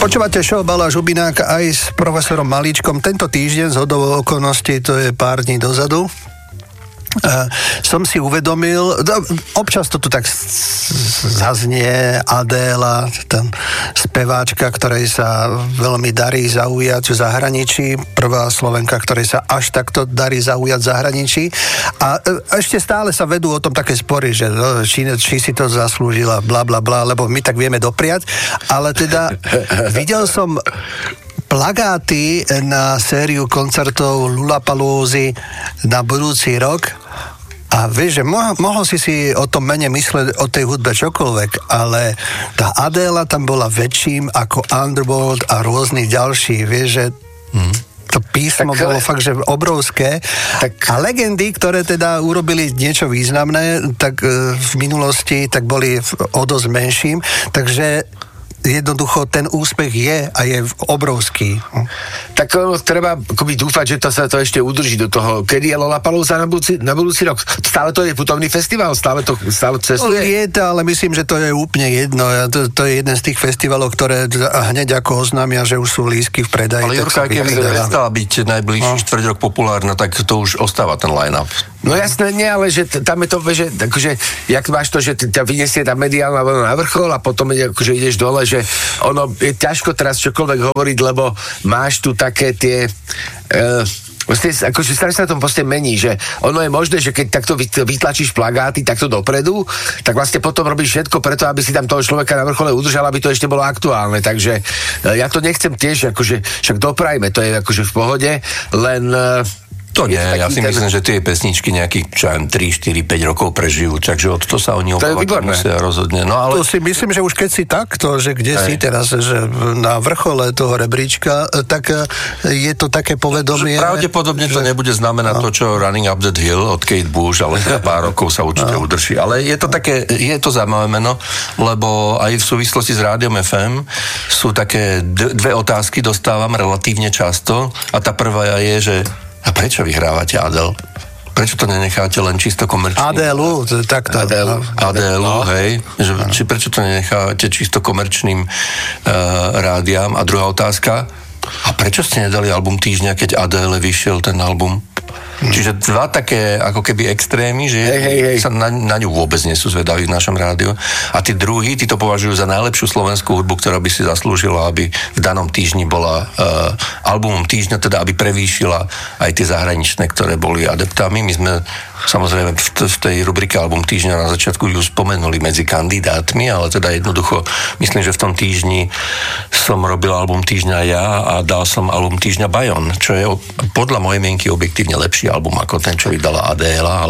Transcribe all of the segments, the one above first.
Počúvate show Bala Žubinák aj s profesorom Malíčkom. Tento týždeň z hodou okolností, to je pár dní dozadu, som si uvedomil, občas to tu tak zaznie, Adéla, ten speváčka, ktorej sa veľmi darí zaujať v zahraničí, prvá Slovenka, ktorej sa až takto darí zaujať v zahraničí, a ešte stále sa vedú o tom také spory, že či si to zaslúžila, bla bla bla, lebo my tak vieme dopriať, ale teda videl som plagáty na sériu koncertov Lollapaloozy na budúci rok a vieš, že mohol si o tom mene mysleť, o tej hudbe čokoľvek, ale tá Adéla tam bola väčším ako Underworld a rôznych ďalší, vieš, že to písmo bolo fakt, že obrovské. A legendy, ktoré teda urobili niečo významné, tak v minulosti, tak boli o dosť menším, takže jednoducho ten úspech je a je obrovský. Tak treba akoby dúfať, že to sa to ešte udrží do toho. Kedy je Lollapalooza na budúci rok? Stále to je putovný festival? Stále cestuje? Je to, ale myslím, že to je úplne jedno. To je jeden z tých festivalov, ktoré hneď ako oznámia, že už sú lístky v predaji. Ale Jurka, keby prestala byť najbližší štvrť rok populárna, tak to už ostáva ten line-up. No jasné, nie, ale že tam je to, že akože, jak máš to, že ťa vyniesie tá mediálna vlna na vrchol a potom akože ideš dole, že ono je ťažko teraz čokoľvek hovoriť, lebo máš tu také tie akože stále sa na tom proste mení, že ono je možné, že keď takto vytlačíš plagáty takto dopredu, tak vlastne potom robíš všetko preto, aby si tam toho človeka na vrchole udržal, aby to ešte bolo aktuálne, takže ja to nechcem tiež, akože však doprajme, to je akože v pohode, len to nie, ja si myslím, že tie pesničky nejakých 3, 4, 5 rokov prežijú, takže od toho sa oni opravať musia rozhodne. No, ale... To si myslím, že už keď si takto, že kde si teraz, že na vrchole toho rebríčka, tak je to také povedomie. Pravdepodobne to nebude znamenať to, čo Running Up That Hill od Kate Bush, ale za pár rokov sa určite udrží. Ale je to také, je to zaujímavé meno, lebo aj v súvislosti s Rádiom FM sú také dve otázky, dostávam relatívne často, a tá prvá je, že a prečo vyhrávate Adele? Prečo to nenecháte len čisto komerčným? Adelu, takto. Adelu, hej. Či prečo to nenecháte čisto komerčným rádiám? A druhá otázka, a prečo ste nedali album týždňa, keď Adele vyšiel ten album? Čiže dva také ako keby extrémy, že sa na ňu vôbec nie sú zvedaví v našom rádiu. A tí druhí, tí to považujú za najlepšiu slovenskú hudbu, ktorá by si zaslúžila, aby v danom týždni bola albumom týždňa, teda aby prevýšila aj tie zahraničné, ktoré boli adeptami. My sme samozrejme v tej rubrike album týždňa na začiatku ju spomenuli medzi kandidátmi, ale teda jednoducho myslím, že v tom týždni som robil album týždňa ja a dal som album týždňa Bajon, čo je podľa mojej mienky objektívne lepší album ako ten, čo vydala Adéla,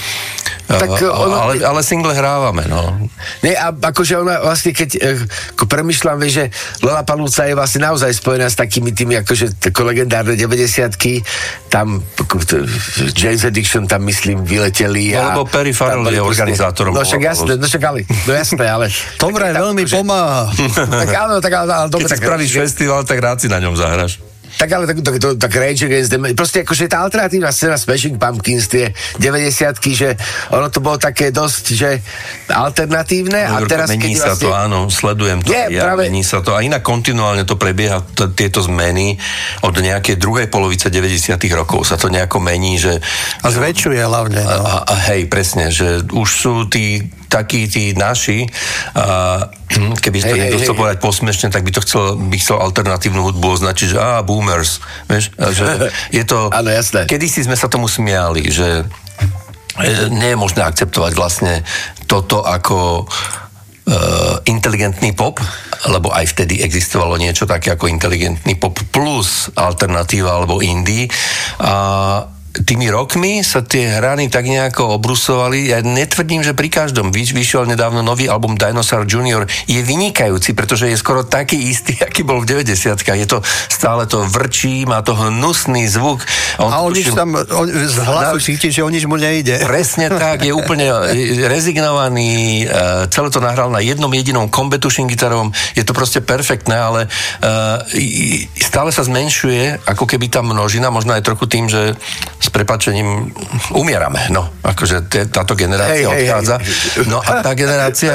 ale single hrávame, no. Nie, a akože ona vlastne, keď ako premyšľam, vieš, že Lollapalooza je vlastne naozaj spojená s takými tými, akože tako legendárne 90-ky, tam James Addiction tam myslím vyleteli. Lebo Perry Farrell je organizátorom. No však jasné, ale to vraj veľmi pomáha. Tak áno, dobre. Keď si spravíš festival, tak rád si na ňom zahraš. Tak ale tak Rage Against the Machine, proste akože tá alternatívna scéna Smashing Pumpkins, tie 90-ky, že ono to bolo také dosť, že alternatívne, no, a teraz mení sa vlastne... to, áno, sledujem to, mení sa to a inak kontinuálne to prebieha, tieto zmeny od nejakej druhej polovice 90 rokov sa to nejako mení, že... A zväčšuje hlavne. No. A hej, presne, že už sú takí tí naši, keby to niekto chcel povedať posmešne, tak by chcel alternatívnu hudbu označiť, že boomers, vieš, že je to, áno, jasné. Kedysi sme sa tomu smiali, že nie je možné akceptovať vlastne toto ako inteligentný pop, lebo aj vtedy existovalo niečo také ako inteligentný pop plus alternatíva alebo indie, a tými rokmi sa tie hrany tak nejako obrusovali. Ja netvrdím, že pri každom. Vyšiel nedávno nový album Dinosaur Junior. Je vynikajúci, pretože je skoro taký istý, aký bol v 90-kách. Je to stále to vrčí, má to hnusný zvuk. A on nič tam z hlasu cíti, že o nič mu nejde. Presne tak, je úplne rezignovaný, celé to nahral na jednom jedinom kombetušin gitarovom. Je to proste perfektné, ale stále sa zmenšuje, ako keby tá množina, možno aj trochu tým, že prepáčením umierame, no, akože táto generácia odchádza. No a tá generácia,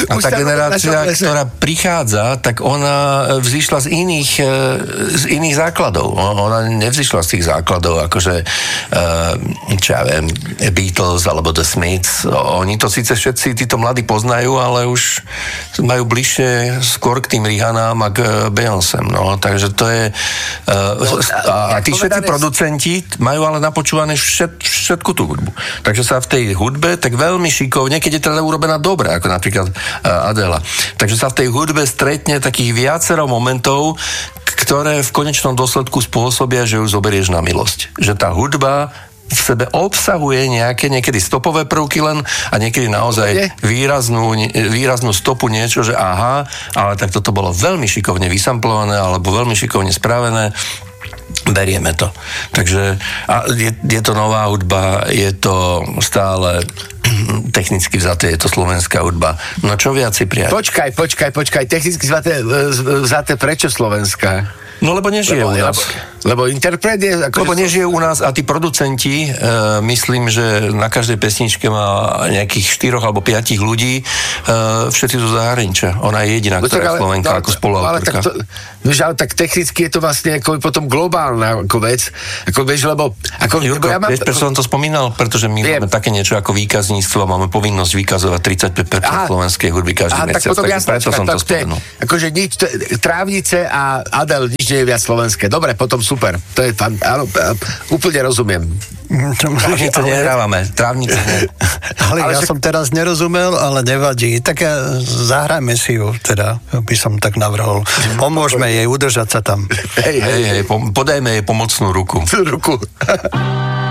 ktorá prichádza, tak ona vzýšla z iných základov. Ona nevzýšla z tých základov, akože čo ja viem, Beatles alebo The Smiths. Oni to síce všetci títo mladí poznajú, ale už majú bližšie skôr k tým Rihannám a k Beyoncé. No, takže to je... A tí všetci producenti majú ale napočúvané všetku tú hudbu. Takže sa v tej hudbe tak veľmi šikovne, keď je teda urobená dobre, ako napríklad Adela. Takže sa v tej hudbe stretne takých viacero momentov, ktoré v konečnom dôsledku spôsobia, že ju zoberieš na milosť. Že tá hudba v sebe obsahuje nejaké niekedy stopové prvky len a niekedy naozaj výraznú stopu niečo, že aha, ale tak toto bolo veľmi šikovne vysamplované alebo veľmi šikovne spravené. Berieme to. Takže je to nová hudba, je to stále technicky vzaté, je to slovenská hudba. No čo viac si prijať? Počkaj, technicky vzaté prečo slovenská? No lebo nežije u nás. Lebo interpret je... Lebo nežije u nás a tí producenti, myslím, že na každej pesničke má nejakých 4 alebo 5 ľudí, všetci zo zahraničia. Ona je jediná, ktorá je Slovenka ako spoluautorka. Ale tak technicky je to vlastne ako potom globálna ako vec. Ako vieš, lebo... Jurko, vieš, prečo som to spomínal? Pretože my máme také niečo ako výkazníctvo, máme povinnosť vykazovať 35% slovenskej hudby každý mesiac. Preto som to spomenul. Akože nič, Trávnice a Adel nič nie je viac slovenské. Dobre, potom super. To je áno, úplne rozumiem. Trávnice nehrávame. Trávnice nie. Ale ja som teraz nerozumel, ale nevadí. Tak zahrajme si ju, teda by som tak navrhol. Pomôžme jej udržať sa tam. Hej, podajme jej pomocnú ruku. Ruku.